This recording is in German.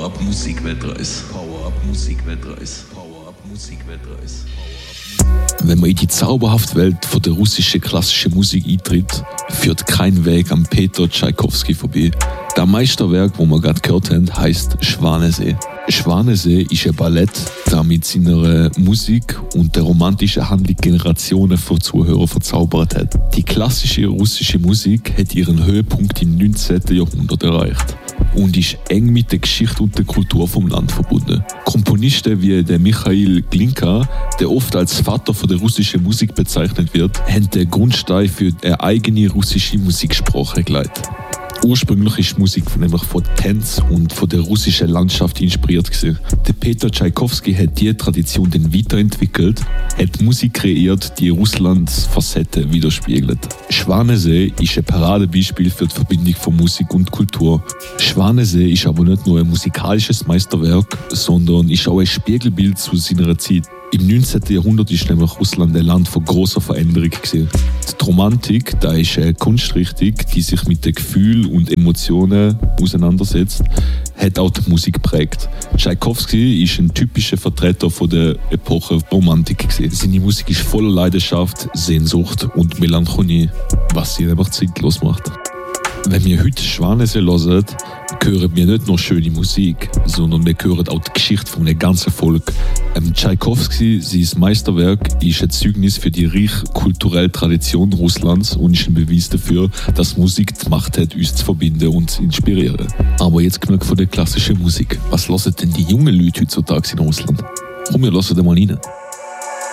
Power-Up Musikweltreise. Power-Up Musikweltreise. Power-Up Musikweltreise. Wenn man in die zauberhafte Welt von der russischen klassischen Musik eintritt, führt kein Weg an Peter Tschaikowski vorbei. Das Meisterwerk, das wir gerade gehört haben, heisst Schwanesee. Schwanesee ist ein Ballett, das mit seiner Musik und der romantischen Handlung Generationen von Zuhörern verzaubert hat. Die klassische russische Musik hat ihren Höhepunkt im 19. Jahrhundert erreicht und ist eng mit der Geschichte und der Kultur vom Land verbunden. Komponisten wie der Michail Glinka, der oft als Vater von der russischen Musik bezeichnet wird, haben den Grundstein für eine eigene russische Musiksprache geleitet. Ursprünglich ist die Musik nämlich von Tänzen und von der russischen Landschaft inspiriert gewesen. Der Peter Tschaikowski hat diese Tradition dann weiterentwickelt, hat Musik kreiert, die Russlands Facette widerspiegelt. Schwanesee ist ein Paradebeispiel für die Verbindung von Musik und Kultur. Schwanesee ist aber nicht nur ein musikalisches Meisterwerk, sondern ist auch ein Spiegelbild zu seiner Zeit. Im 19. Jahrhundert ist nämlich Russland ein Land von grosser Veränderung gewesen. Die Romantik, das ist eine Kunstrichtung, die sich mit den Gefühlen und Emotionen auseinandersetzt, hat auch die Musik geprägt. Tschaikowski ist ein typischer Vertreter von der Epoche Romantik gewesen. Seine Musik ist voller Leidenschaft, Sehnsucht und Melancholie, was sie einfach zeitlos macht. Wenn wir heute Schwanesee hören, hören wir nicht nur schöne Musik, sondern wir hören auch die Geschichte von einem ganzen Volk. Tschaikowski, sein Meisterwerk, ist ein Zeugnis für die reiche kulturelle Tradition Russlands und ist ein Beweis dafür, dass Musik die Macht hat, uns zu verbinden und zu inspirieren. Aber jetzt genug von der klassischen Musik. Was hören denn die jungen Leute heutzutage in Russland? Komm, wir hören da mal rein.